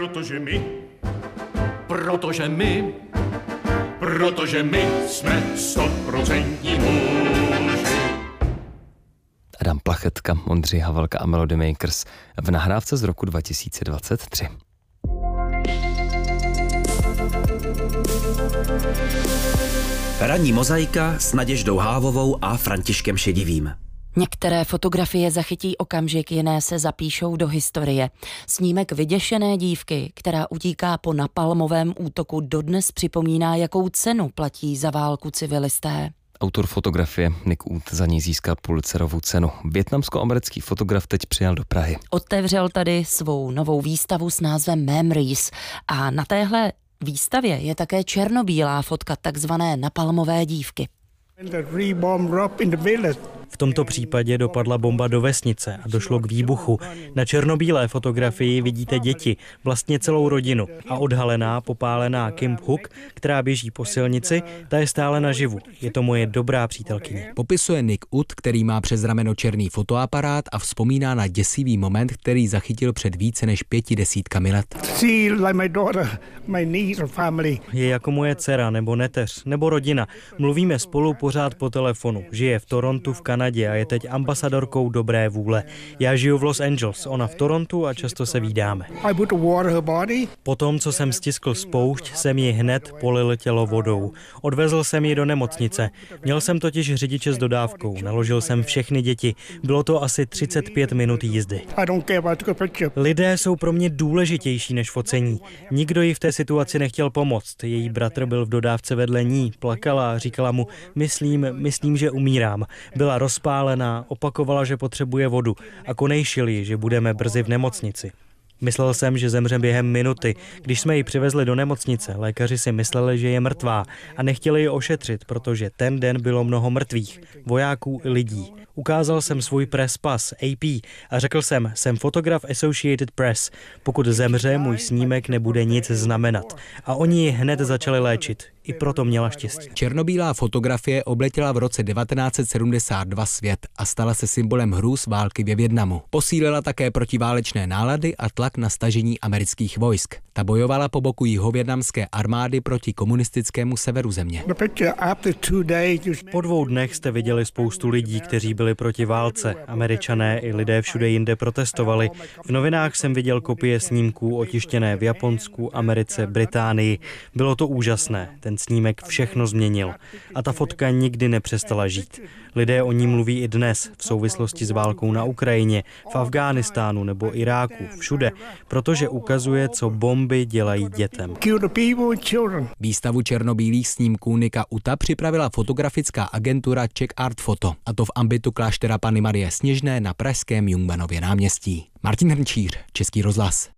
Protože my jsme 100% muži. Adam Plachetka, Ondřej Havelka a Melody Makers v nahrávce z roku 2023. Ranní mozaika s Naděždou Hávovou a Františkem Šedivým. Některé fotografie zachytí okamžik, jiné se zapíšou do historie. Snímek vyděšené dívky, která utíká po napalmovém útoku, dodnes připomíná, jakou cenu platí za válku civilisté. Autor fotografie Nick Ut za ní získal Pulitzerovu cenu. Vietnamsko-americký fotograf teď přijel do Prahy. Otevřel tady svou novou výstavu s názvem Memories a na téhle výstavě je také černobílá fotka takzvané napalmové dívky. V tomto případě dopadla bomba do vesnice a došlo k výbuchu. Na černobílé fotografii vidíte děti, vlastně celou rodinu. A odhalená, popálená Kim Hook, která běží po silnici, ta je stále naživu. Je to moje dobrá přítelkyně. Popisuje Nick Ut, který má přes rameno černý fotoaparát a vzpomíná na děsivý moment, který zachytil před více než 50 let. Je jako moje dcera, nebo neteř, nebo rodina. Mluvíme spolu pořád po telefonu. Žije v Torontu v Kanadě a je teď ambasadorkou dobré vůle. Já žiju v Los Angeles, ona v Torontu a často se vídáme. Potom, co jsem stiskl spoušť, jsem ji hned polil tělo vodou. Odvezl jsem ji do nemocnice. Měl jsem totiž řidiče s dodávkou. Naložil jsem všechny děti. Bylo to asi 35 minut jízdy. Lidé jsou pro mě důležitější než focení. Nikdo jí v té situaci nechtěl pomoct. Její bratr byl v dodávce vedle ní, plakala a říkala mu, myslím, že umírám. Byla rozpálená, opakovala, že potřebuje vodu a konejšil ji, že budeme brzy v nemocnici. Myslel jsem, že zemře během minuty. Když jsme ji přivezli do nemocnice, lékaři si mysleli, že je mrtvá a nechtěli ji ošetřit, protože ten den bylo mnoho mrtvých, vojáků i lidí. Ukázal jsem svůj press pass AP a řekl jsem fotograf Associated Press. Pokud zemře, můj snímek nebude nic znamenat. A oni ji hned začali léčit. I proto měla štěstí. Černobílá fotografie obletěla v roce 1972 svět a stala se symbolem hrůz války ve Vietnamu. Posílila také protiválečné nálady a tlak na stažení amerických vojsk. Ta bojovala po boku jihovietnamské armády proti komunistickému severu země. Po 2 dnech jste viděli spoustu lidí, kteří byli proti válce. Američané i lidé všude jinde protestovali. V novinách jsem viděl kopie snímků otištěné v Japonsku, Americe, Británii. Bylo to úžasné. Ten snímek všechno změnil. A ta fotka nikdy nepřestala žít. Lidé o ní mluví i dnes v souvislosti s válkou na Ukrajině, v Afghánistánu nebo Iráku, všude, protože ukazuje, co bomby dělají dětem. Výstavu černobílých snímků Nicka Uta připravila fotografická agentura Czech Art Photo, a to v ambitu kláštera Panny Marie Sněžné na pražském Jungmannově náměstí. Martin Hrnčíř, Český rozhlas.